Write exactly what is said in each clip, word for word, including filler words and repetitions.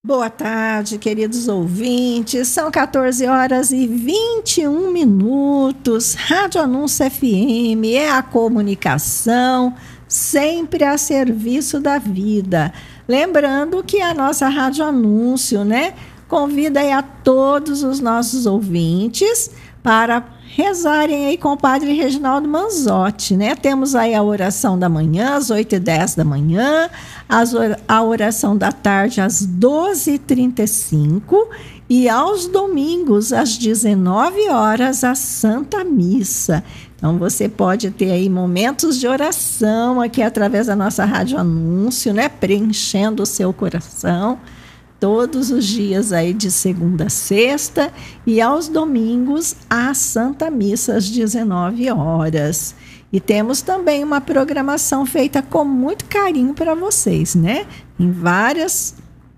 Boa tarde, queridos ouvintes. São quatorze horas e vinte e um minutos. Rádio Anúncio F M é a comunicação sempre a serviço da vida. Lembrando que a nossa Rádio Anúncio, né, convida aí a todos os nossos ouvintes para rezarem aí com o Padre Reginaldo Manzotti, né? Temos aí a oração da manhã, às oito e dez da manhã, as, a oração da tarde, às doze e trinta e cinco, e aos domingos, às dezenove horas, a Santa Missa. Então, você pode ter aí momentos de oração aqui através da nossa Rádio Anúncio, né? Preenchendo o seu coração. Todos os dias aí de segunda a sexta e aos domingos a Santa Missa às dezenove horas. E temos também uma programação feita com muito carinho para vocês, né? Em várias,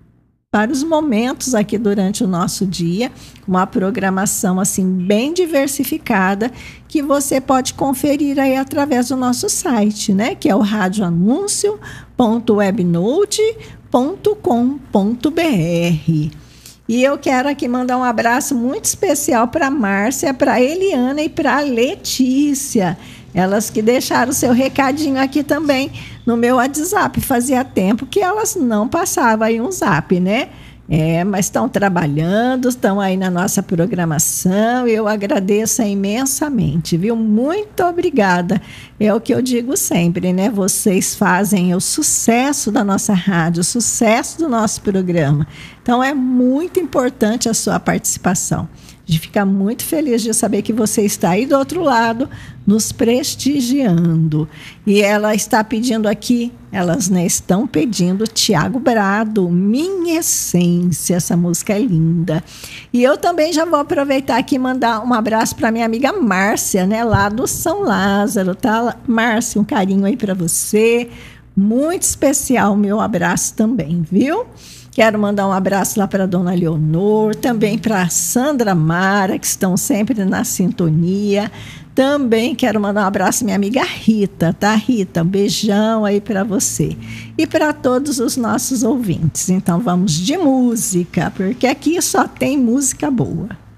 vários momentos aqui durante o nosso dia, uma programação assim bem diversificada que você pode conferir aí através do nosso site, né? Que é o rádio anúncio ponto webnote ponto com ponto br. E eu quero aqui mandar um abraço muito especial para a Márcia, para a Eliana e para a Letícia. Elas que deixaram o seu recadinho aqui também no meu WhatsApp. Fazia tempo que elas não passavam aí um zap, né? É, mas estão trabalhando, estão aí na nossa programação e eu agradeço imensamente, viu? Muito obrigada. É o que eu digo sempre, né? Vocês fazem o sucesso da nossa rádio, o sucesso do nosso programa. Então, é muito importante a sua participação. A gente fica muito feliz de saber que você está aí do outro lado, nos prestigiando. E ela está pedindo aqui, elas né, estão pedindo Tiago Brado, Minha Essência. Essa música é linda. E eu também já vou aproveitar aqui e mandar um abraço para minha amiga Márcia, né, lá do São Lázaro, tá? Márcia, um carinho aí para você. Muito especial o meu abraço também, viu? Quero mandar um abraço lá para a dona Leonor, também para a Sandra Mara, que estão sempre na sintonia. Também quero mandar um abraço à minha amiga Rita, tá, Rita? Um beijão aí para você. E para todos os nossos ouvintes. Então vamos de música, porque aqui só tem música boa.